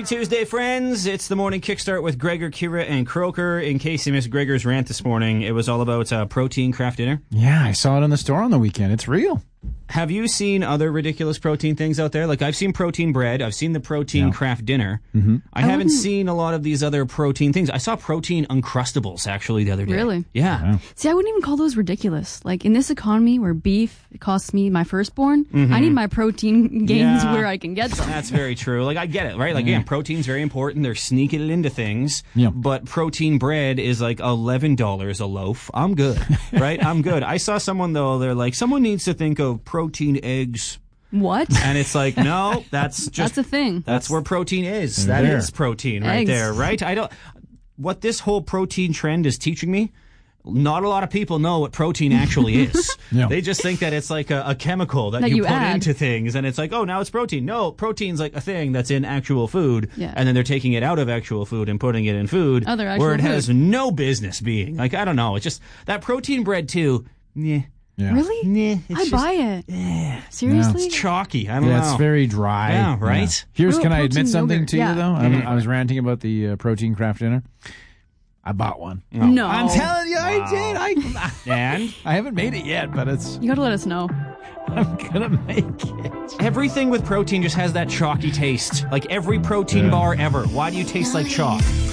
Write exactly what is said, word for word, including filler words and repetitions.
Happy Tuesday, friends. It's the morning kickstart with Gregor, Kira, and Croker. In case you missed Gregor's rant this morning, it was all about uh, protein craft dinner. Yeah, I saw it in the store on the weekend. It's real. Have you seen other ridiculous protein things out there? Like, I've seen protein bread. I've seen the protein Yeah. craft dinner. Mm-hmm. I, I haven't seen a lot of these other protein things. I saw protein Uncrustables, actually, the other day. Really? Yeah. Wow. See, I wouldn't even call those ridiculous. Like, in this economy where beef costs me my firstborn, I need my protein gains Yeah. where I can get them. That's very true. Like, I get it, right? Like, Yeah. again, protein's very important. They're sneaking it into things. Yeah. But protein bread is like eleven dollars a loaf. I'm good, right? I'm good. I saw someone, though, they're like, someone needs to think of protein eggs. What? And it's like, no, that's just... That's a thing. That's where protein is. They're That there. is protein right Eggs. there, right? I don't... What this whole protein trend is teaching me, not a lot of people know what protein actually is. Yeah. They just think that it's like a, a chemical that, That you, you put add. into things, and it's like, oh, now it's protein. No, protein's like a thing that's in actual food, Yeah. and then they're taking it out of actual food and putting it in food Other actual where it has food. no business being. Like, I don't know. It's just that protein bread, too, yeah, Yeah. Really? yeah, it's I just buy it. Yeah. Seriously? It's chalky. I don't Yeah, know. it's very dry. Yeah, right? Here's, What can about I admit protein something yogurt? to Yeah. you, though? I, Mm. I was ranting about the uh, protein craft dinner. I bought one. No. I'm telling you, I did. I, And I haven't made it yet, but it's You gotta let us know. I'm gonna make it. everything with protein just has that chalky taste. Like every protein Yeah. bar ever. Why do you taste like chalk?